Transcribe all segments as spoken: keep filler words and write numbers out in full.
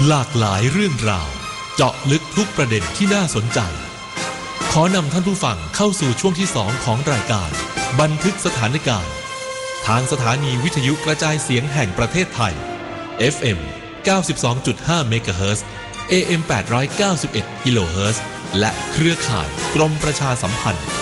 หลากหลายเรื่องราวเจาะลึกทุกประเด็นที่น่าสนใจขอนำท่านผู้ฟังเข้าสู่ช่วงที่สองของรายการบันทึกสถานการณ์ทางสถานีวิทยุกระจายเสียงแห่งประเทศไทย เอฟ เอ็ม เก้าสิบสองจุดห้า เมกะเฮิรตซ์ เอ เอ็ม แปดร้อยเก้าสิบเอ็ด กิโลเฮิรตซ์ และเครือข่ายกรมประชาสัมพันธ์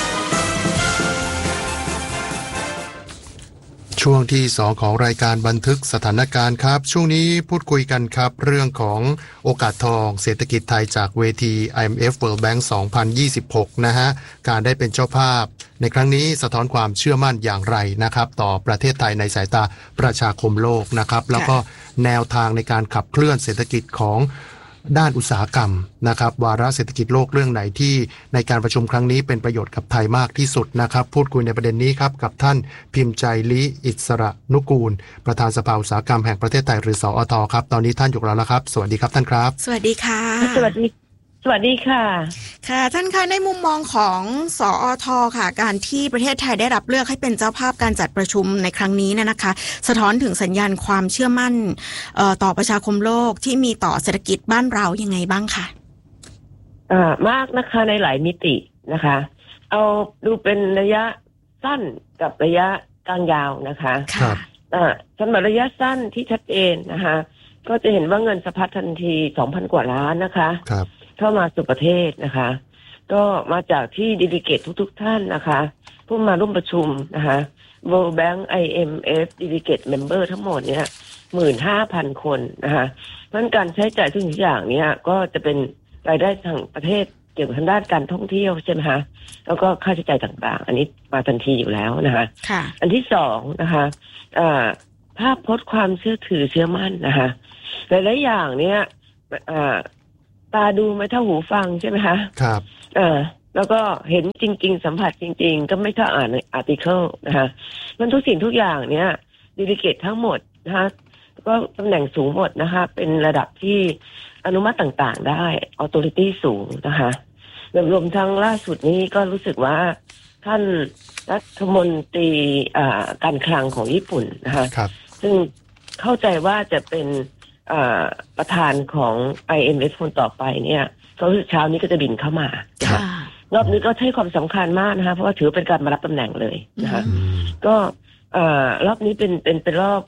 ช่วงที่สองของรายการบันทึกสถานการณ์ครับช่วงนี้พูดคุยกันครับเรื่องของโอกาสทองเศรษฐกิจไทยจากเวที ไอ เอ็ม เอฟ World Bank สองพันยี่สิบหกนะฮะการได้เป็นเจ้าภาพในครั้งนี้สะท้อนความเชื่อมั่นอย่างไรนะครับต่อประเทศไทยในสายตาประชาคมโลกนะครับแล้วก็แนวทางในการขับเคลื่อนเศรษฐกิจของด้านอุตสาหกรรมนะครับวาระเศรษฐกิจโลกเรื่องไหนที่ในการประชุมครั้งนี้เป็นประโยชน์กับไทยมากที่สุดนะครับพูดคุยในประเด็นนี้ครับกับท่านพิมพ์ใจลี้อิสระนุกูลประธานสภาอุตสาหกรรมแห่งประเทศไทยหรือสอท.ครับตอนนี้ท่านอยู่แล้วละครับสวัสดีครับท่านครับสวัสดีค่ะสวัสดีสวัสดีค่ะค่ะท่านคะในมุมมองของสอท.ค่ะการที่ประเทศไทยได้รับเลือกให้เป็นเจ้าภาพการจัดประชุมในครั้งนี้เนี่ยนะคะสะท้อนถึงสัญญาณความเชื่อมั่นเอ่อต่อประชาคมโลกที่มีต่อเศรษฐกิจบ้านเรายังไงบ้างคะอ่ามากนะคะในหลายมิตินะคะเอาดูเป็นระยะสั้นกับระยะกลางยาวนะคะครับอ่าสำหรับระยะสั้นที่ชัดเจนนะคะก็จะเห็นว่าเงินสะพัดทันที สองพัน กว่าล้านนะคะครับเข้ามาสู่ประเทศนะคะก็มาจากที่ดิลิเกตทุกๆท่านนะคะผู้มาร่วมประชุมนะคะ World Bank ไอ เอ็ม เอฟ Delegate Member ทั้งหมดเนี่ย หนึ่งหมื่นห้าพัน คนนะคะเพราะการใช้จ่ายทุกอย่างเนี่ยก็จะเป็นรายได้ทางประเทศเกี่ยวกับทางด้านการท่องเที่ยวใช่ไหมคะแล้วก็ค่าใช้จ่ายต่างๆอันนี้มาทันทีอยู่แล้วนะคะอันที่สองนะคะอ่าภาพพจน์ความเชื่อถือเชื่อมั่นนะคะหลายๆอย่างเนี่ยอ่าตาดูไม่เท่าหูฟังใช่ไหมคะครับเออแล้วก็เห็นจริงๆสัมผัสจริงๆก็ไม่เท่าอ่านในอาร์ติเคิลนะคะมันทุกสิ่งทุกอย่างเนี่ยดิลิเกตทั้งหมดนะคะก็ตำแหน่งสูงหมดนะคะเป็นระดับที่อนุมัติต่างๆได้ออโตริตี้สูงนะคะรวมทั้งล่าสุดนี้ก็รู้สึกว่าท่านรัฐมนตรีการคลังของญี่ปุ่นนะคะซึ่งเข้าใจว่าจะเป็นประธานของ ไอ เอ็ม เอฟ คนต่อไปเนี่ยก็เช้านี้ก็จะบินเข้ามารอบนี้ก็ให้ความสำคัญมากนะคะเพราะว่าถือเป็นการมารับตำแหน่งเลยนะคะก็รอบนี้เป็นเป็นเป็นรอบ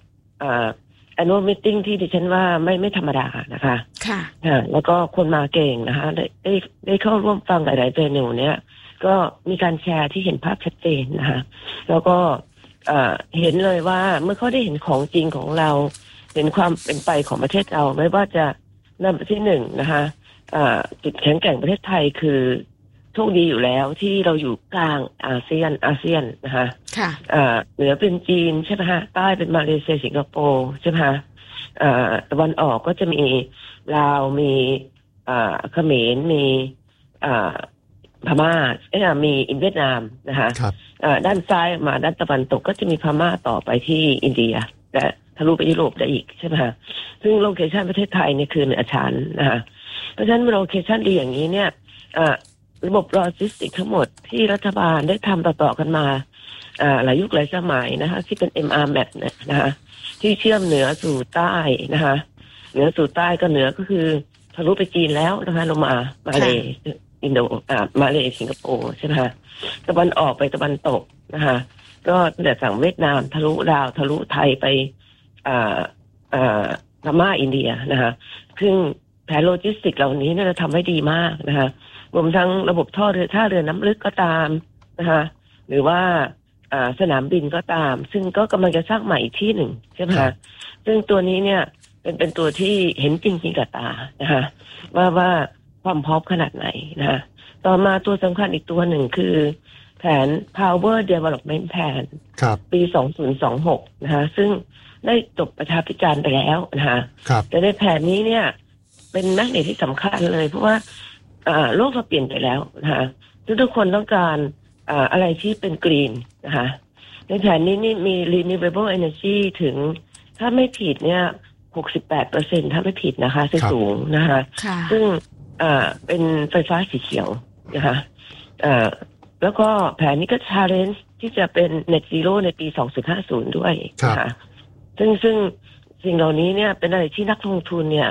annual meeting ที่ดิฉันว่าไม่ไม่ธรรมดานะคะค่ะแล้วก็คนมาเก่งนะคะได้ได้ได้เข้าร่วมฟังหลายๆเวนิวเนี่ยก็มีการแชร์ที่เห็นภาพชัดเจนนะคะแล้วก็เห็นเลยว่าเมื่อเขาได้เห็นของจริงของเราเห็นความเป็นไปของประเทศเราไม่ว่าจะนำที่หนึ่งนะคะจุดแข็งแกร่งประเทศไทยคือโชคดีอยู่แล้วที่เราอยู่กลางอาเซียนอาเซียนนะคะเหนือเป็นจีนใช่ไหมฮะใต้เป็นมาเลเซียสิงคโปร์ใช่ไหมฮะตะวันออกก็จะมีลาวมีเขมรมีพม่าเอ้ยมีเวียดนามนะคะด้านซ้ายมาด้านตะวันตกก็จะมีพม่าต่อไปที่อินเดียและทะลุไปยุโรปได้อีกใช่ไหมฮะซึ่งโลเคชันประเทศไทยเนี่ยคือเหนือชั้นนะคะเพราะฉะนั้นโลเคชันดีอย่างนี้เนี่ยระบบโลจิสติกทั้งหมดที่รัฐบาลได้ทำต่อๆกันมาหลายยุคหลายสมัยนะคะที่เป็น เอ็ม อาร์ แมป เนี่ยนะคะที่เชื่อมเหนือสู่ใต้นะคะเหนือสู่ใต้ก็เหนือก็คือทะลุไปจีนแล้วนะคะลงมามาเลอินโดอ่ามาเลสิงคโปร์ใช่ไหมคะตะวันออกไปตะวันตกนะคะก็ตั้งแต่ฝั่งเวียดนามทะลุลาวทะลุไทยไปอ่าอ่าพม่าอินเดียนะคะซึ่งแผนโลจิสติกเหล่านี้เนี่ยเราทำไว้ดีมากนะคะรวมทั้งระบบท่อเรือท่าเรือน้ำลึกก็ตามนะคะหรือว่าสนามบินก็ตามซึ่งก็กำลังจะสร้างใหม่อีกที่หนึ่งใช่ไหมคะซึ่งตัวนี้เนี่ยเป็นเป็นตัวที่เห็นจริงๆกับตานะคะว่าว่าความพร้อมขนาดไหนนะคะต่อมาตัวสำคัญอีกตัวหนึ่งคือแผน Power Development Plan ปีสองพันยี่สิบหกนะคะซึ่งได้จบประชาพิจารณ์ไปแล้วนะคะแต่ในแผนนี้เนี่ยเป็นแมกเนตที่สำคัญเลยเพราะว่าโลกเราเปลี่ยนไปแล้วนะคะทุกคนต้องการอะไรที่เป็นกรีนนะคะในแผนนี้นี่มี renewable energy ถึงถ้าไม่ผิดเนี่ย หกสิบแปดเปอร์เซ็นต์ ถ้าไม่ผิดนะคะซึ่งสูงนะคะซึ่งเป็นไฟฟ้าสีเขียวนะคะแล้วก็แผนนี้ก็ challenge ที่จะเป็น net zero ในปีสองพันห้าสิบด้วยนะคะซึ่งซึ่งสิ่งเหล่านี้เนี่ยเป็นอะไรที่นักลงทุนเนี่ย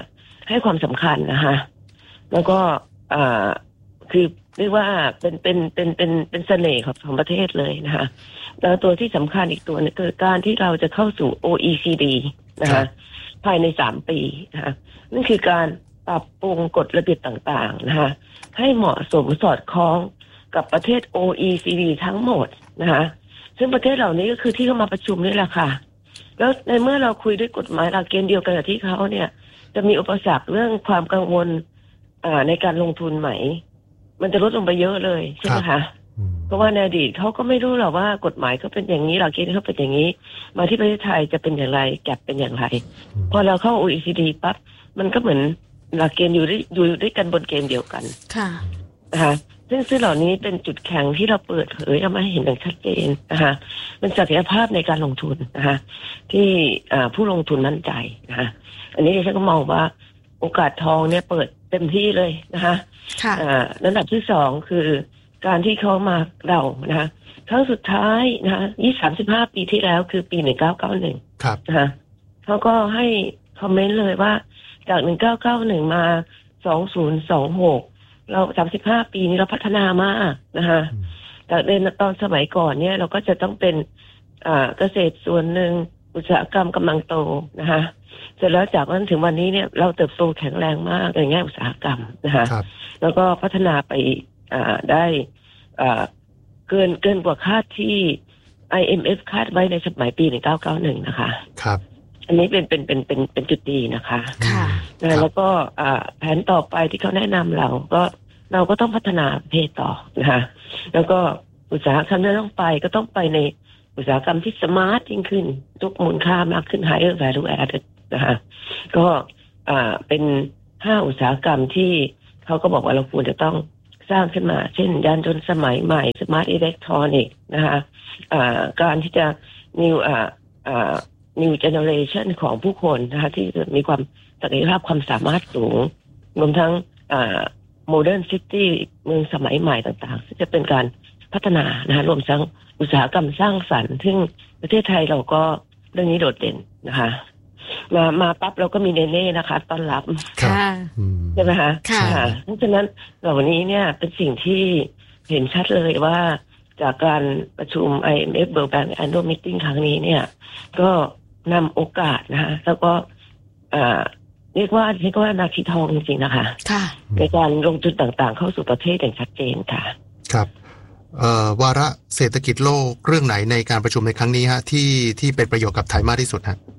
ให้ความสำคัญนะคะแล้วก็อ่าคือเรียกว่าเป็นเป็นเป็นเป็นเป็นเสน่ห์ของของประเทศเลยนะคะแล้วตัวที่สำคัญอีกตัวนึงคือการที่เราจะเข้าสู่ โอ อี ซี ดี นะคะภายในสามปีนะคะนั่นคือการปรับปรุงกฎระเบียบต่างๆนะคะให้เหมาะสมสอดคล้องกับประเทศ โอ อี ซี ดี ทั้งหมดนะคะซึ่งประเทศเหล่านี้ก็คือที่เขามาประชุมนี่แหละค่ะแล้วในเมื่อเราคุยด้วยกฎหมายหลักเกณฑ์เดียวกันกับที่เขาเนี่ยจะมีอุปสรรคเรื่องความกังวลในการลงทุนไหมมันจะลดลงไปเยอะเลยใช่ไหมคะเพราะว่าในอดีตเขาก็ไม่รู้หรอกว่ากฎหมายเขาเป็นอย่างนี้หลักเกณฑ์เขาเป็นอย่างนี้มาที่ประเทศไทยจะเป็นอย่างไรแกลบเป็นอย่างไรพอเราเข้า โอ อี ซี ดี ปั๊บมันก็เหมือนหลักเกณฑ์อยู่ด้วยอยู่ด้วยกันบนเกณฑ์เดียวกันค่ะนะคะซึ่งซึ่งเหล่านี้เป็นจุดแข็งที่เราเปิดเผยเอามาให้เห็นอย่างชัดเจนนะคะเป็นศักยภาพในการลงทุนนะคะที่ผู้ลงทุนมั่นใจนะคะอันนี้ฉันก็มองว่าโอกาสทองเนี่ยเปิดเต็มที่เลยนะคะค่ะระดับที่สองคือการที่เขามาเรานะคะครั้งสุดท้ายนะคะยี่สามสิบห้าปีที่แล้วคือปีหนึ่งเก้าเก้าหนึ่งครับนะคะเขาก็ให้คอมเมนต์เลยว่าจากหนึ่งเก้าเก้าหนึ่งมาสองศูนย์สองหกเราสามสิบห้าปีนี้เราพัฒนามากนะคะจากเดินตอนสมัยก่อนเนี่ยเราก็จะต้องเป็นอ่าเกษตรส่วนหนึ่งอุตสาหกรรมกำลังโตนะคะเสร็จแล้วจากนั้นถึงวันนี้เนี่ยเราเติบโตแข็งแรงมากในแง่อุตสาหกรรมนะคะแล้วก็พัฒนาไปอ่าได้อ่าเกินเกินกว่าคาดที่ ไอ เอ็ม เอฟ คาดไว้ในสมัยปีหนึ่งเก้าเก้าหนึ่งนะคะครับอันนี้เป็นเป็นเป็นเป็นเป็นจุดดีนะคะค่ะแล้วก็อ่าแผนต่อไปที่เขาแนะนำเราก็เราก็ต้องพัฒนาประเทศต่อนะคะแล้วก็อุตสาหกรรมที่ต้องไปก็ต้องไปในอุตสาหกรรมที่สมาร์ทยิ่งขึ้นทุกมูลค่ามากขึ้น higher value added นะคะก็อ่าเป็นห้าอุตสาหกรรมที่เขาก็บอกว่าเราควรจะต้องสร้างขึ้นมาเช่นยานยนต์สมัยใหม่ smart electronic นะคะอ่าการที่จะ new อ่าอ่าnew generation ของผู้คนนะคะที่มีความศักยภาพความสามารถสูงรวมทั้งอ่า modern city เมืองสมัยใหม่ต่างๆซึ่งจะเป็นการพัฒนานะคะรวมทั้งอุตสาหกรรมสร้างสรรค์ซึ่งประเทศไทยเราก็เรื่องนี้โดดเด่นนะคะมามาปั๊บเราก็มีเนเน่นะคะต้อนรับค่ะใช่ไหมคะค่ะเพราะฉะนั้นเหล่านี้เนี่ยเป็นสิ่งที่เห็นชัดเลยว่าจากการประชุม ไอ เอ็ม เอฟ World Bank Annual Meeting ครั้งนี้เนี่ยก็นำโอกาสนะคะแล้วก็เรียกว่าเรียกว่านาทีทองจริงๆนะคะในการลงทุนต่างๆเข้าสู่ประเทศอย่างชัดเจนค่ะครับวาระเศรษฐกิจโลกเรื่องไหนในการประชุมในครั้งนี้ฮะที่ที่เป็นประโยชน์กับไทยมากที่สุดฮะ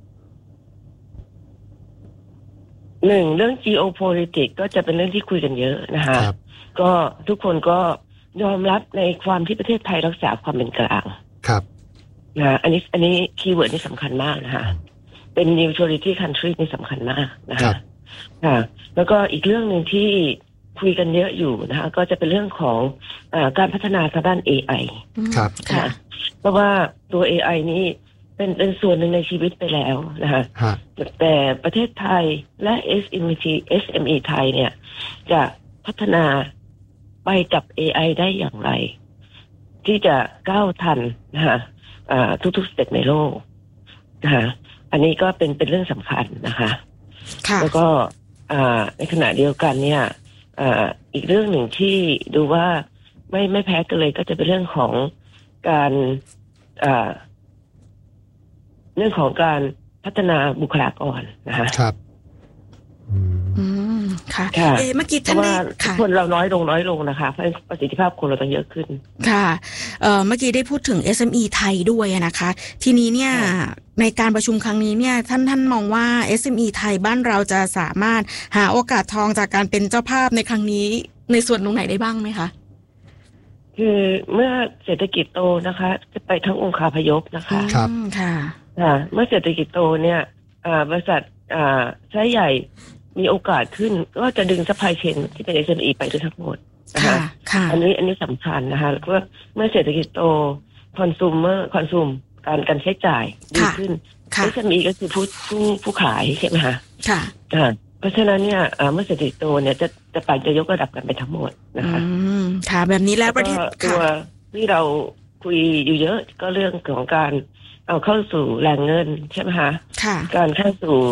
หนึ่งเรื่อง geopolitics ก็จะเป็นเรื่องที่คุยกันเยอะนะคะก็ทุกคนก็ยอมรับในความที่ประเทศไทยรักษาความเป็นกลางครับนะอันนี้อันนี้คีย์เวิร์ดนี่สำคัญมากนะคะเป็น neutrality country นี่สำคัญมากนะคะค่ะแล้วก็อีกเรื่องหนึ่งที่คุยกันเยอะอยู่นะคะก็จะเป็นเรื่องของอ่าการพัฒนาทางด้าน เอ ไอ ครับค่ะเพราะว่าตัว เอ ไอ นี้เป็นเป็นส่วนหนึ่งในชีวิตไปแล้วนะคะแต่ประเทศไทยและ เอส เอ็ม อี เอส เอ็ม อี ไทยเนี่ยจะพัฒนาไปกับ เอ ไอ ได้อย่างไรที่จะก้าวทันนะคะอ่าทุกๆสเต็ปในโลกนะคะอันนี้ก็เป็นเป็นเรื่องสำคัญนะคะแล้วก็อ่าในขณะเดียวกันเนี่ยอ่าอีกเรื่องหนึ่งที่ดูว่าไม่ไม่แพ้กันเลยก็จะเป็นเรื่องของการอ่าเรื่องของการพัฒนาบุคลากรนะคะครับอืมค่ะเอเมื่อกี้ท่านได้คนเราน้อยลงน้อยลงนะคะเพราะประสิทธิภาพคนเราต้องเยอะขึ้นค่ะเอ่อเมื่อกี้ได้พูดถึง เอส เอ็ม อี ไทยด้วยนะคะทีนี้เนี่ยในการประชุมครั้งนี้เนี่ยท่านท่านมองว่า เอส เอ็ม อี ไทยบ้านเราจะสามารถหาโอกาสทองจากการเป็นเจ้าภาพในครั้งนี้ในส่วนตรงไหนได้บ้างไหมคะคือเมื่อเศรษฐกิจโตนะคะจะไปทั้งองค์คาพยพนะคะครับค่ะเมื่อเศรษฐกิจโตเนี่ยบริษัทใช้ใหญ่มีโอกาสขึ้นก็จะดึงซัพพลายเชนที่เป็น เอส เอ็ม อี ไปด้วยทั้งหมดนะคะอันนี้อันนี้สำคัญนะคะเพราะเมื่อเศรษฐกิจโตคอนซูมเมอร์คอนซูมการการใช้จ่ายดีขึ้น เอส เอ็ม อี ก็คือผู้ผู้ผู้ขายใช่ไหมคะค่ะเพราะฉะนั้นเนี่ยเมื่อเศรษฐกิจโตเนี่ยจะจะไปจะยกระดับกันไปทั้งหมดนะคะค่ะแบบนี้แล้วประเทศตัวที่เราคุยอยู่เยอะก็เรื่องของการเอาเข้าสู่แหล่งเงินใช่ไหมคะการเข้าสู่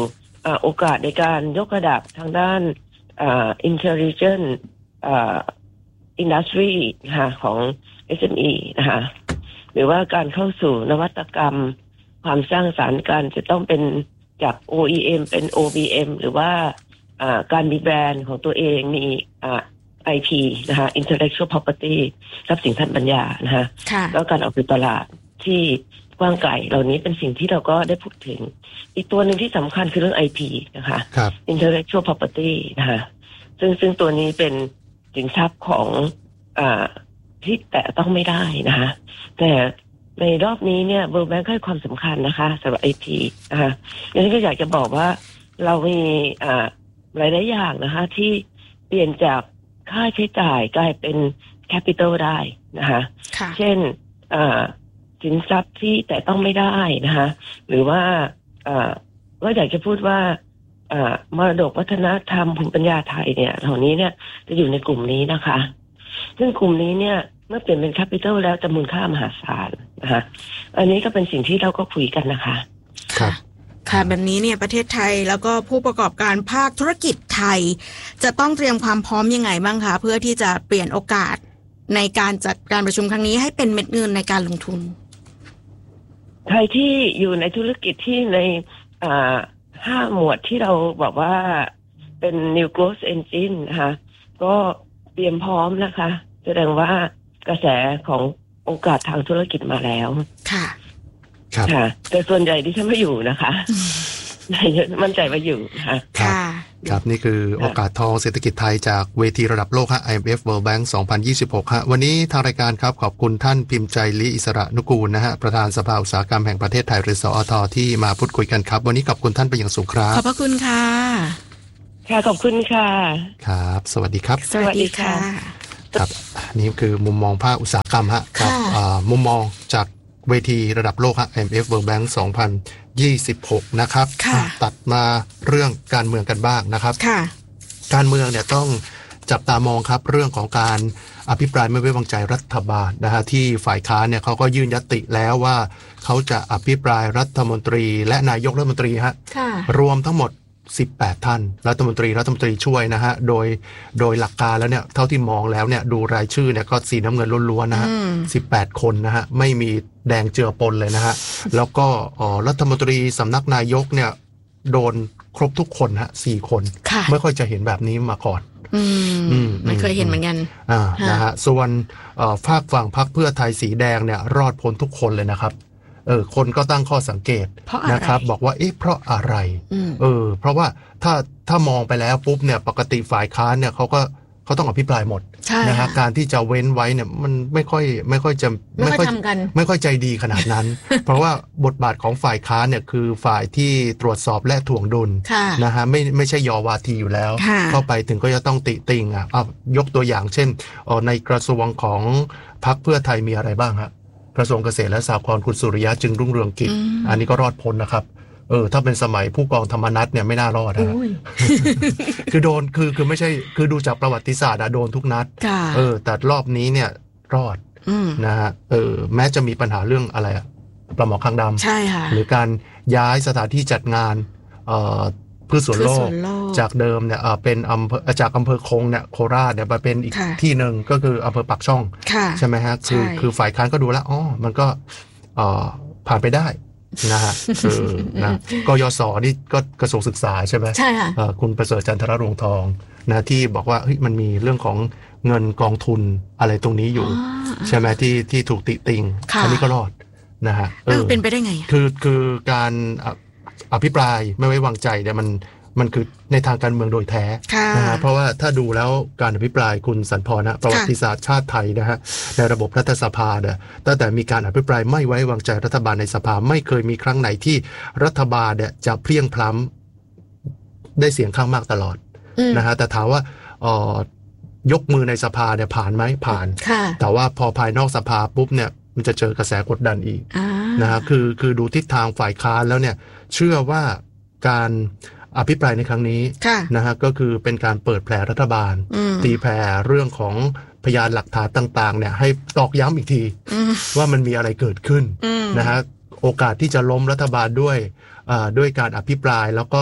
โอกาสในการยกระดับทางด้านอ่า intelligent อ่า industry นะคะของ เอส เอ็ม อี นะคะหรือว่าการเข้าสู่นวัตกรรมความสร้างสรรค์การจะต้องเป็นจาก โอ อี เอ็ม เป็น โอ บี เอ็ม หรือว่าอ่าการมีแบรนด์ของตัวเองมีอ่า ไอ พี นะคะ intellectual property ทรัพย์สินทางปัญญานะคะแล้วการออกสู่ตลาดที่กว้างไกลเหล่านี้เป็นสิ่งที่เราก็ได้พูดถึงอีกตัวหนึ่งที่สำคัญคือเรื่อง ไอ พี นะคะ intellectual property นะคะซึ่งซึ่งตัวนี้เป็นสินทรัพย์ของอ่าที่แตะต้องไม่ได้นะคะแต่ในรอบนี้เนี่ย World Bank ให้ความสำคัญนะคะสำหรับ ไอ พี นะคะดังนั้นก็อยากจะบอกว่าเรามีอ่าหลายๆอย่างนะคะที่เปลี่ยนจากค่าใช้จ่ายกลายเป็น capital ได้นะคะเช่นอ่าสินทรัพย์ที่แต่ต้องไม่ได้นะคะหรือว่าอ่าก็อยากจะพูดว่าอ่ามรดกวัฒนธรรมภูมิปัญญาไทยเนี่ยเหล่านี้เนี่ยจะอยู่ในกลุ่มนี้นะคะซึ่งกลุ่มนี้เนี่ยเมื่อเปลี่ยนเป็น capital แล้วจะมูลค่ามหาศาลนะคะอันนี้ก็เป็นสิ่งที่เราก็คุยกันนะคะครับค่ะแบบนี้เนี่ยประเทศไทยแล้วก็ผู้ประกอบการภาคธุรกิจไทยจะต้องเตรียมความพร้อมยังไงบ้างคะเพื่อที่จะเปลี่ยนโอกาสในการจัดการประชุมครั้งนี้ให้เป็นเม็ดเงินในการลงทุนใครที่อยู่ในธุรกิจที่ในอ่าห้าหมวดที่เราบอกว่าเป็น new growth engine นะคะก็เตรียมพร้อมนะคะแสดงว่ากระแสของโอกาสทางธุรกิจมาแล้วค่ะค่ะแต่ส่วนใหญ่ดิฉันไม่อยู่นะคะมั่นใจว่าอยู่ค่ะค่ะครับนี่คือโอกาสทองเศรษฐกิจไทยจากเวทีระดับโลกฮะ ไอ เอ็ม เอฟ World Bank สองพันยี่สิบหกฮะวันนี้ทางรายการครับขอบคุณท่านพิมพ์ใจลีอิสระนุกูลนะฮะประธานสภาอุตสาหกรรมแห่งประเทศไทยหรือสอท.ที่มาพูดคุยกันครับวันนี้ขอบคุณท่านเป็นอย่างสูงครับขอบพระคุณค่ะค่ะขอบคุณค่ะครับสวัสดีครับสวัสดีค่ะครับนี่คือมุมมองภาคอุตสาหกรรมฮะกับมุมมองจากเวทีระดับโลกฮะ ไอ เอ็ม เอฟ World Bank สองพันยี่สิบหกนะครับตัดมาเรื่องการเมืองกันบ้างนะครับการเมืองเนี่ยต้องจับตามองครับเรื่องของการอภิปรายไม่ไว้วางใจรัฐบาลนะฮะที่ฝ่ายค้านเนี่ยเขาก็ยื่นยติแล้วว่าเขาจะอภิปรายรัฐมนตรีและนายกรัฐมนตรีฮะรวมทั้งหมดสิบแปดท่านรัฐมนตรีรัฐมนตรีช่วยนะฮะโดยโดยหลักการแล้วเนี่ยเท่าที่มองแล้วเนี่ยดูรายชื่อเนี่ยก็สีน้ำเงินล้วนๆนะฮะสิบแปดคนนะฮะไม่มีแดงเจือปนเลยนะฮะแล้วก็อ๋อรัฐมนตรีสำนักนายกเนี่ยโดนครบทุกคนฮะสี่คนไม่ค่อยจะเห็นแบบนี้มาก่อนอืมไม่เคยเห็นเหมือนกันอ่านะฮะส่วนเอ่อฝากฝั่งพรรคเพื่อไทยสีแดงเนี่ยรอดพ้นทุกคนเลยนะครับเออคนก็ตั้งข้อสังเกตนะครับบอกว่าเอ๊ะเพราะอะไรเออเพราะว่าถ้าถ้ามองไปแล้วปุ๊บเนี่ยปกติฝ่ายค้านเนี่ยเขาก็เขาต้องอภิปรายหมดนะฮะการที่จะเว้นไว้เนี่ยมันไม่ค่อยไม่ค่อยจะไม่ค่อยไม่ค่อยใจดีขนาดนั้น เพราะว่าบทบาทของฝ่ายค้านเนี่ยคือฝ่ายที่ตรวจสอบและถ่วงดุลนะฮะไม่ไม่ใช่ยอวาทีอยู่แล้วเข้าไปถึงก็จะต้องติติงอ่ะเอายกตัวอย่างเช่นอ๋อในกระทรวงของพรรคเพื่อไทยมีอะไรบ้างฮะกระทรวงเกษตรและสหกรณ์คุณสุริยะจึงรุ่งเรืองกิจอันนี้ก็รอดพ้นนะครับเออถ้าเป็นสมัยผู้กองธรรมนัสเนี่ยไม่น่ารอดนะ คือโดนคือคือไม่ใช่คือดูจากประวัติศาสตร์อะโดนทุกนัดเออแต่รอบนี้เนี่ยรอดนะฮะเออแม้จะมีปัญหาเรื่องอะไรอะปลาหมอคางดำใช่ค่ะหรือการย้ายสถานที่จัดงานเอ่อพืชสวนโลกจากเดิมเนี่ยเป็นอำเภอจากอำเภอคงเนี่ยโคราชเนี่ยมาเป็นอีกที่หนึ่งก็คืออำเภอปากช่องใช่ไหมฮะคือคือฝ่ายค้านก็ดูแล้วอ๋อมันก็เอ่อผ่านไปได้นะฮะเออนะกยศนี่ก็กระทรวงศึกษาใช่ไหมใช่ค่ะคุณประเสริฐจันทรรวงทองนะที่บอกว่าเฮ้ยมันมีเรื่องของเงินกองทุนอะไรตรงนี้อยู่ใช่ไหมที่ที่ถูกติติงอันนี้ก็รอดนะฮะเออเป็นไปได้ไงคือคือการอภิปรายไม่ไว้วางใจเนี่ยมันมันคือในทางการเมืองโดยแท้นะฮะเพราะว่าถ้าดูแล้วการอภิปรายคุณสันพรนะประวัติศาสตร์ชาติไทยนะฮะในระบบรัฐสภาเนี่ยตั้งแต่มีการอภิปรายไม่ไว้วางใจรัฐบาลในสภาไม่เคยมีครั้งไหนที่รัฐบาลเนี่ยจะเพลี้ยงพล้ำได้เสียงข้างมากตลอดนะฮะแต่ถามว่าอ๋อยกมือในสภาเนี่ยผ่านไหมผ่านแต่ว่าพอภายนอกสภาปุ๊บเนี่ยมันจะเจอกระแสกดดันอีกนะฮะคือคือดูทิศทางฝ่ายค้านแล้วเนี่ยเชื่อว่าการอภิปรายในครั้งนี้นะฮะก็คือเป็นการเปิดแผลรัฐบาลตีแผ่เรื่องของพยานหลักฐานต่างๆเนี่ยให้ตอกย้ำอีกทีว่ามันมีอะไรเกิดขึ้นนะฮะโอกาสที่จะล้มรัฐบาลด้วยด้วยการอภิปรายแล้วก็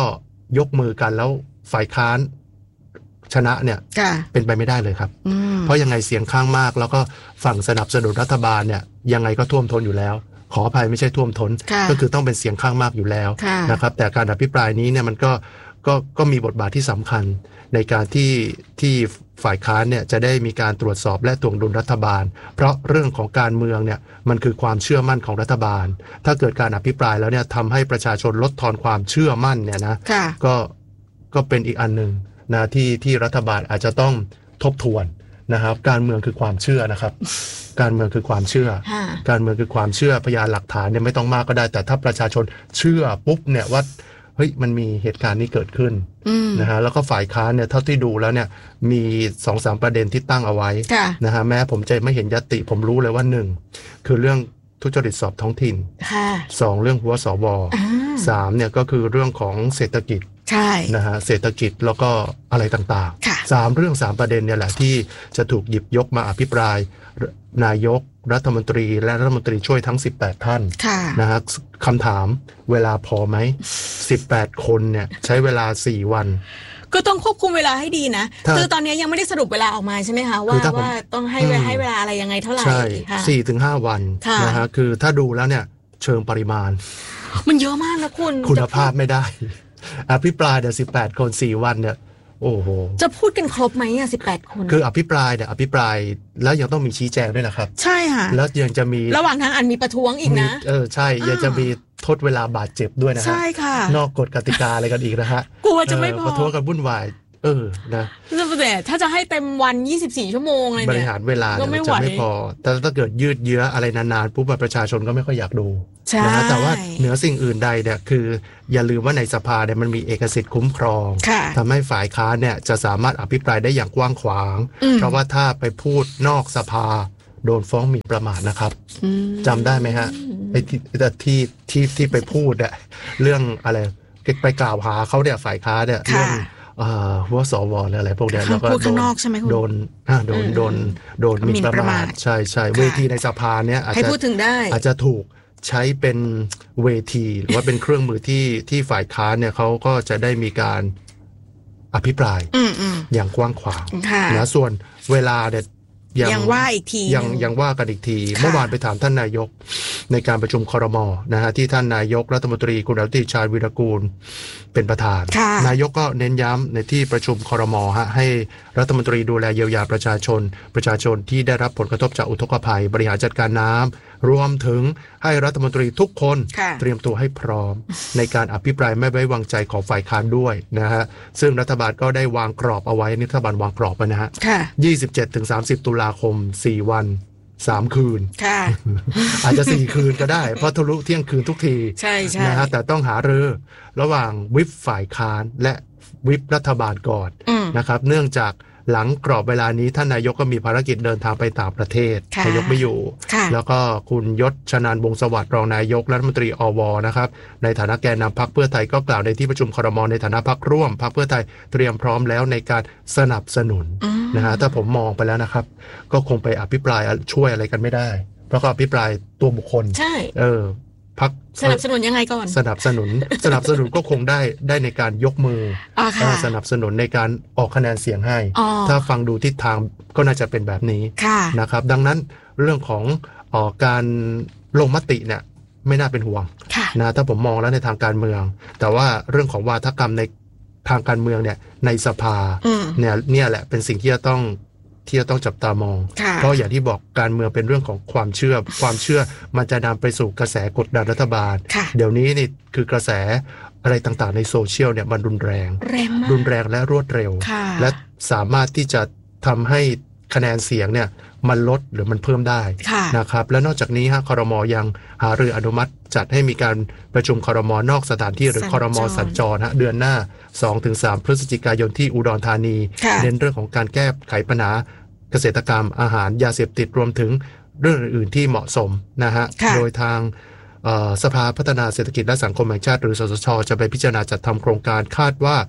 ยกมือกันแล้วฝ่ายค้านชนะเนี่ยเป็นไปไม่ได้เลยครับเพราะยังไงเสียงข้างมากแล้วก็ฝั่งสนับสนุนรัฐบาลเนี่ยยังไงก็ท่วมท้นอยู่แล้วขออภัยไม่ใช่ท่วมท้นก็คือต้องเป็นเสียงข้างมากอยู่แล้วนะครับแต่การอภิปรายนี้เนี่ยมันก็ก็ก็มีบทบาทที่สำคัญในการที่ที่ฝ่ายค้านเนี่ยจะได้มีการตรวจสอบและถ่วงดุลรัฐบาลเพราะเรื่องของการเมืองเนี่ยมันคือความเชื่อมั่นของรัฐบาลถ้าเกิดการอภิปรายแล้วเนี่ยทำให้ประชาชนลดทอนความเชื่อมั่นเนี่ยนะก็ก็เป็นอีกอันหนึ่งนะที่ที่รัฐบาลอาจจะต้องทบทวนนะครับการเมืองคือความเชื่อนะครับการเมืองคือความเชื่อการเมืองคือความเชื่อพยานหลักฐานเนี่ยไม่ต้องมากก็ได้แต่ถ้าประชาชนเชื่อปุ๊บเนี่ยว่าเฮ้ยมันมีเหตุการณ์นี้เกิดขึ้นนะฮะแล้วก็ฝ่ายค้านเนี่ยเท่าที่ดูแล้วเนี่ยมี สองสาม ประเด็นที่ตั้งเอาไว้นะฮะแม้ผมจะไม่เห็นญัตติผมรู้เลยว่าหนึ่งคือเรื่องทุจริตสอบท้องถิ่นสองเรื่องหัวสวสามเนี่ยก็คือเรื่องของเศรษฐกิจใช่นะฮะเศรษฐกิจแล้วก็อะไรต่างๆสามเรื่องสามประเด็นเนี่ยแหละที่จะถูกหยิบยกมาอภิปรายนายกรัฐมนตรีและรัฐมนตรีช่วยทั้งสิบแปดท่านนะฮะคำถามเวลาพอไหมสิบแปดคนเนี่ยใช้เวลาสี่วันก็ต้องควบคุมเวลาให้ดีนะคือตอนนี้ยังไม่ได้สรุปเวลาออกมาใช่ไหมคะว่าว่าต้องให้ให้เวลาอะไรยังไงเท่าไหร่ใช่สี่ถึงห้าวันนะฮะคือถ้าดูแล้วเนี่ยเชิงปริมาณมันเยอะมากนะคุณคุณภาพไม่ได้อภิปรายเดี๋ยวสิบแปดคนสี่วันเนี่ยโอ้โหจะพูดกันครบไหมอ่ะสิบแปดคนคืออภิปรายเนี่ยอภิปรายแล้วยังต้องมีชี้แจงด้วยนะครับใช่ค่ะแล้วยังจะมีระหว่างทางอันมีประท้วงอีกนะเออใช่ยังจะมีทดเวลาบาดเจ็บด้วยนะฮะใช่ค่ะนอกกฎกติกาอะไรกันอีกนะฮะกลัวจะไม่พอประท้วงกันวุ่นวายเออนะแต่ถ้าจะให้เต็มวันยี่สิบสี่ชั่วโมงอะไรเนี่ยบริหารเวลาเนี่ยจะไม่พอแต่ถ้าเกิดยืดเยื้ออะไรนานๆปุ๊บประชาชนก็ไม่ค่อยอยากดูนะฮะแต่ว่าเหนือสิ่งอื่นใดเนี่ยคืออย่าลืมว่าในสภาเนี่ยมันมีเอกสิทธิ์คุ้มครองทำให้ฝ่ายค้านเนี่ยจะสามารถอภิปรายได้อย่างกว้างขวางเพราะว่าถ้าไปพูดนอกสภาโดนฟ้องหมิ่นประมาทนะครับจำได้ไหมฮะไอ้ที่ที่ที่ที่ไปพูดอะเรื่องอะไรไปกล่าวหาเขาเนี่ยฝ่ายค้านเนี่ยเรื่องหัวสวอะไรพวกนี้แล้วก็โดนโดนโดนโดนโดนหมิ่นประมาทใช่ใช่เวทีในสภาเนี่ยอาจจะอาจจะถูกใช้เป็นเวทีหรือว่าเป็นเครื่องมือที่ที่ฝ่ายค้านเนี่ยเขาก็จะได้มีการอภิปรายอย่างกว้างขวางนะส่วนเวลาเนี่ยยังว่าอีกทียังยังว่ากันอีกทีเมื่อวานไปถามท่านนายกในการประชุมครม.นะฮะที่ท่านนายกรัฐมนตรีคุณอนุทินชาญวีรกูลเป็นประธานนายกก็เน้นย้ำในที่ประชุมครม.ฮะให้รัฐมนตรีดูแลเยียวยาประชาชนประชาชนที่ได้รับผลกระทบจากอุทกภัยบริหารจัดการน้ำรวมถึงให้รัฐมนตรีทุกคนเตรียมตัวให้พร้อมในการอภิปรายไม่ไว้วางใจของฝ่ายค้านด้วยนะฮะซึ่งรัฐบาลก็ได้วางกรอบเอาไว้รัฐบาลวางกรอบไว้นะฮะ ยี่สิบเจ็ดถึงสามสิบ ตุลาคมสี่วันสามคืนอาจจะสี่คืนก็ได้เพราะทะลุเที่ยงคืนทุกทีนะฮะแต่ต้องหารือระหว่างวิปฝ่ายค้านและวิปรัฐบาลก่อนนะครับเนื่องจากหลังกรอบเวลานี้ท่านนายกก็มีภารกิจเดินทางไปต่างประเทศนายกไม่อยู่แล้วก็คุณยศชนานวงศ์สวัสดิ์รองนายกรัฐมนตรีอวนะครับในฐานะแกนนำพรรคเพื่อไทยก็กล่าวในที่ประชุมครม.ในฐานะพรรคร่วมพรรคเพื่อไทยเตรียมพร้อมแล้วในการสนับสนุนนะฮะถ้าผมมองไปแล้วนะครับก็คงไปอภิปรายช่วยอะไรกันไม่ได้เพราะก็อภิปรายตัวบุคคลใช่เออพรรคสนับสนุนยังไงก่อนสนับสนุนสนับสนุนก็คงได้ได้ในการยกมือสนับสนุนในการออกคะแนนเสียงให้ถ้าฟังดูทิศทางก็น่าจะเป็นแบบนี้นะครับดังนั้นเรื่องของออกการลงมติเนี่ยไม่น่าเป็นห่วงนะถ้าผมมองแล้วในทางการเมืองแต่ว่าเรื่องของวาทกรรมในทางการเมืองเนี่ยในสภาเนี่ยเนี่ยแหละเป็นสิ่งที่จะต้องที่จะต้องจับตามองเพราะอย่างที่บอกการเมืองเป็นเรื่องของความเชื่อความเชื่อมันจะนำไปสู่กระแสกดดันรัฐบาลเดี๋ยวนี้นี่คือกระแสอะไรต่างๆในโซเชียลเนี่ยมันรุนแรงรุนแรงและรวดเร็วและสามารถที่จะทำให้คะแนนเสียงเนี่ยมันลดหรือมันเพิ่มได้นะครับและนอกจากนี้ฮะครม.ยังหารืออนุมัติจัดให้มีการประชุมครม.นอกสถานที่หรือครม.สัญจรฮะเดือนหน้า สองถึงสาม พฤศจิกายนที่อุดรธานีเน้นเรื่องของการแก้ไขปัญหาเกษตรกรรมอาหารยาเสพติดรวมถึงเรื่องอื่นๆที่เหมาะสมนะฮะโดยทางสภาพัฒนาเศรษฐกิจและสังคมแห่งชาติหรือสสช.จะไปพิจารณาจัดทำโครงการคาดว่า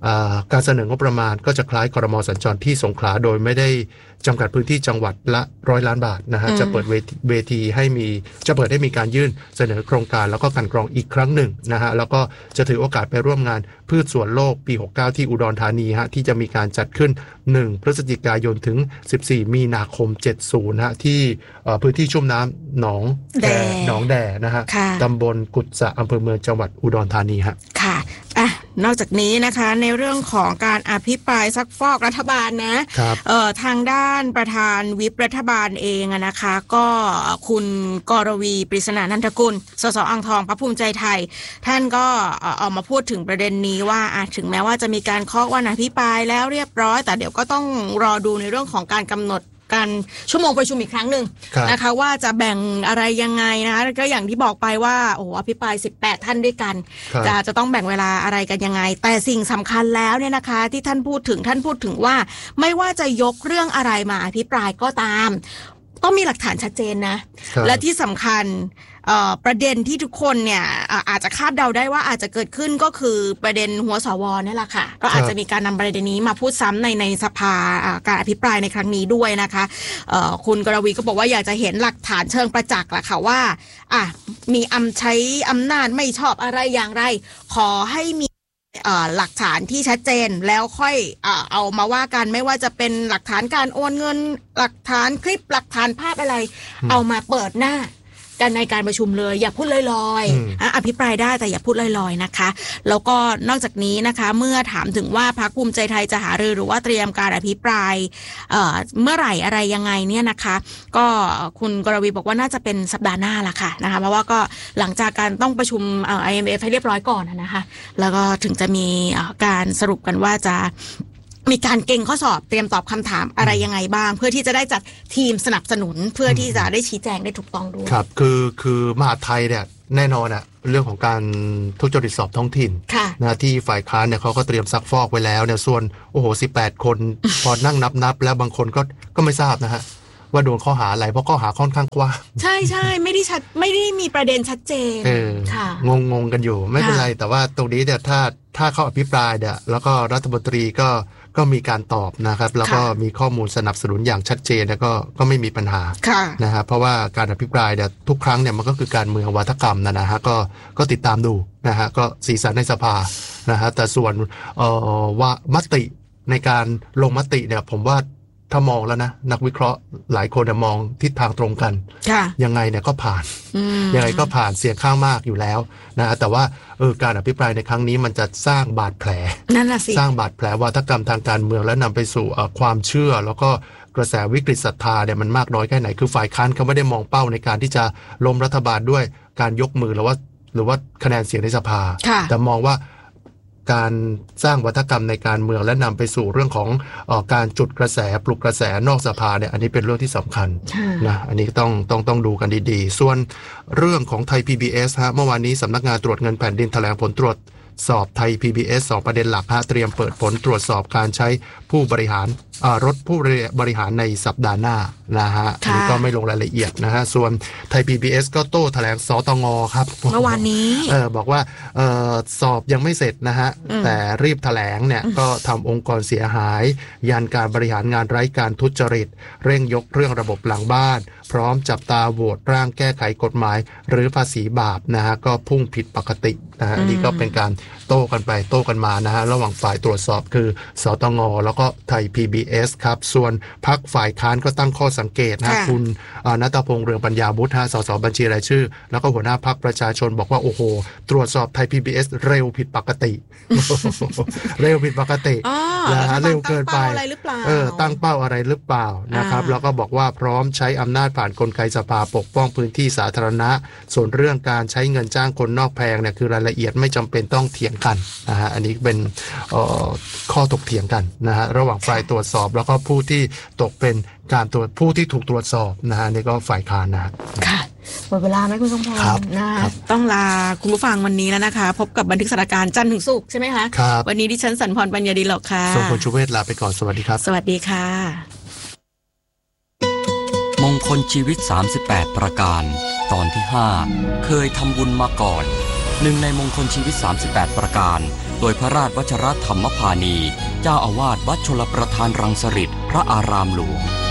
การเสนองบประมาณก็จะคล้ายครม.สัญจรที่สงขลาโดยไม่ได้จำกัดพื้นที่จังหวัดละร้อยล้านบาทนะฮะจะเปิดเวทีให้มีจะเปิดให้มีการยื่นเสนอโครงการแล้วก็การกรองอีกครั้งหนึ่งนะฮะแล้วก็จะถือโอกาสไปร่วมงานพืชสวนโลกปีหกสิบเก้าที่อุดรธานีฮะที่จะมีการจัดขึ้นหนึ่งพฤศจิกายนถึงสิบสี่มีนาคมเจ็ดสิบฮะที่พื้นที่ชุ่มน้ำหนองแดหนองแดนะฮะตำบลกุดสะอำเภอเมืองจังหวัดอุดรธานีฮะค่ะอ่ะนอกจากนี้นะคะในเรื่องของการอภิปรายซักฟอกรัฐบาลนะเอ่อทางด้านประธานวิปรัฐบาลเองนะคะก็คุณกรวีปริศนานันทกุลสสอ่างทองพรรคภูมิใจไทยท่านก็ออกมาพูดถึงประเด็นนี้ว่าถึงแม้ว่าจะมีการเคาะวันอภิปรายแล้วเรียบร้อยแต่เดี๋ยวก็ต้องรอดูในเรื่องของการกำหนดการชั่วโมงประชุมอีกครั้งหนึ่งนะคะว่าจะแบ่งอะไรยังไงนะคะก็อย่างที่บอกไปว่าโอ้อภิปรายสิบแปดท่านด้วยกันจะจะต้องแบ่งเวลาอะไรกันยังไงแต่สิ่งสำคัญแล้วเนี่ยนะคะที่ท่านพูดถึงท่านพูดถึงว่าไม่ว่าจะยกเรื่องอะไรมาอภิปรายก็ตามต้องมีหลักฐานชัดเจนนะและที่สำคัญประเด็นที่ทุกคนเนี่ยอาจจะคาดเดาได้ว่าอาจจะเกิดขึ้นก็คือประเด็นหัวสวนี่แหละค่ะก็อาจจะมีการนำประเด็นนี้มาพูดซ้ำในในสภาการอภิปรายในครั้งนี้ด้วยนะคะคุณกรวีก็บอกว่าอยากจะเห็นหลักฐานเชิงประจักษ์แหละค่ะว่าอ่ะมีอำใช้อำนาจไม่ชอบอะไรอย่างไรขอให้มีหลักฐานที่ชัดเจนแล้วค่อยเอามาว่ากันไม่ว่าจะเป็นหลักฐานการโอนเงินหลักฐานคลิปหลักฐานภาพอะไรเอามาเปิดหน้ากันในการประชุมเลยอย่าพูดลอยๆอภิปรายได้แต่อย่าพูดลอยๆนะคะแล้วก็นอกจากนี้นะคะเมื่อถามถึงว่าพรรคภูมิใจไทยจะหารือหรือว่าเตรียมการอภิปรายเอ่อเมื่อไหร่อะไรยังไงเนี่ยนะคะก็คุณกรวีบอกว่าน่าจะเป็นสัปดาห์หน้าละค่ะนะคะเพราะว่าก็หลังจากการต้องประชุมเอ่อ ไอ เอ็ม เอฟ ให้เรียบร้อยก่อนนะคะแล้วก็ถึงจะมีการสรุปกันว่าจะมีการเก่งข้อสอบเตรียมตอบคำถามอะไรยังไงบ้างเพื่อที่จะได้จัดทีมสนับสนุนเพื่อที่จะได้ชี้แจงได้ถูกต้องด้วยครับคือคือมหาไทยเนี่ยแน่นอนอะเรื่องของการทุจริตสอบท้องถิ่นนะที่ฝ่ายค้านเนี่ยเขาก็เตรียมซักฟอกไว้แล้วเนี่ยส่วนโอ้โหสิบแปดคนพอนั่งนับนับแล้วบางคนก็ก็ไม่ทราบนะฮะว่าโดนข้อหาอะไรเพราะข้อหาค่อนข้างกว้างใช่ใช่ไม่ได้ชัดไม่ได้มีประเด็นชัดเจนค่ะงงงกันอยู่ไม่เป็นไรแต่ว่าตรงนี้เนี่ยถ้าถ้าเขาอภิปรายเนี่ยแล้วก็รัฐมนตรีก็ก็มีการตอบนะครับแล้วก็มีข้อมูลสนับสนุนอย่างชัดเจนแล้วก็ก็ไม่มีปัญหานะครับเพราะว่าการอภิปรายเนี่ยทุกครั้งเนี่ยมันก็คือการเมืองวาทกรรมนะนะฮะก็ก็ติดตามดูนะฮะก็สีสันในสภานะฮะแต่ส่วนเอ่อว่ามติในการลงมติเนี่ยผมว่าถ้ามองแล้วนะนักวิเคราะห์หลายคนมองทิศทางตรงกันยังไงเนี่ยก็ผ่านยังไงก็ผ่านเสียงข้างมากอยู่แล้วนะแต่ว่าเออการอภิปรายในครั้งนี้มันจะสร้างบาดแผลสร้างบาดแผลวาทกรรมทางการเมืองและนำไปสู่ความเชื่อแล้วก็กระแสวิกฤตศรัทธาเนี่ยมันมากน้อยแค่ไหนคือฝ่ายค้านเขาไม่ได้มองเป้าในการที่จะล้มรัฐบาลด้วยการยกมือหรือว่าหรือว่าคะแนนเสียงในสภาแต่มองว่าการสร้างวัฒกรรมในการเมืองและนำไปสู่เรื่องของเอ่อการจุดกระแสปลุกกระแสนอกสภาเนี่ยอันนี้เป็นเรื่องที่สำคัญนะอันนี้ต้องต้องต้องดูกันดีๆส่วนเรื่องของไทย พี บี เอส ฮะเมื่อวานนี้สำนักงานตรวจเงินแผ่นดินแถลงผลตรวจสอบไทย พี บี เอส สองประเด็นหลักฮะเตรียมเปิดผลตรวจสอบการใช้ผู้บริหารรถผู้บริหารในสัปดาห์หน้านะฮะอันนี้ก็ไม่ลงรายละเอียดนะฮะส่วนไทย พี บี เอส ก็โต้แถลงสตงครับเมื่อวานนี้เออบอกว่าเออสอบยังไม่เสร็จนะฮะแต่รีบแถลงเนี่ยก็ทำองค์กรเสียหายยันการบริหารงานไร้การทุจริตเร่งยกเรื่องระบบหลังบ้านพร้อมจับตาโหวตร่างแก้ไขกฎหมายหรือภาษีบาปนะฮะก็พุ่งผิดปกตินะฮะอันนี้ก็เป็นการโต้กันไปโต้กันมานะฮะระหว่างฝ่ายตรวจสอบคือสตงแล้วก็ไทย พี บี เอส ครับส่วนพรรคฝ่ายค้านก็ตั้งข้อสังเกตนะคุณณัฐพงษ์เรืองปัญญาบุตรสสบัญชีรายชื่อแล้วก็หัวหน้าพรรคประชาชนบอกว่าโอ้โหตรวจสอบไทย พี บี เอส เร็วผิดปกติ เร็วผิดปกตินะฮะเร็วเกินไปเออตั้งเป้าอะไรหรือเปล่านะครับแล้วก็บอกว่าพร้อมใช้อำนาจผ่านกลไกสภาปกป้องพื้นที่สาธารณะส่วนเรื่องการใช้เงินจ้างคนนอกแพงเนี่ยคือรายละเอียดไม่จำเป็นต้องเถียงกันนะฮะอันนี้เป็นข้อถกเถียงกันนะฮะระหว่างฝ่ายตรวจสอบแล้วก็ผู้ที่ตกเป็นการตรวจผู้ที่ถูกตรวจสอบนะฮะนี่ก็ฝ่ายค้านนะค่ะหมดเวลาไหมคุณสมพรนะต้องลาคุณผู้ฟังวันนี้แล้วนะคะพบกับบันทึกสถานการณ์จันทร์ถึงศุกร์ใช่ไหมคะวันนี้ดิฉันสันพรปัญญาดีหรอกค่ะส่งคุณชูเวศลาไปก่อนสวัสดีครับสวัสดีค่ะมงคลชีวิตสามสิบแปดประการตอนที่ห้าเคยทำบุญมาก่อนหนึ่งในมงคลชีวิตสามสิบแปดประการโดยพระราชวชรธรรมพานีเจ้าอาวาสวัดชลประทานรังสฤษฎ์พระอารามหลวง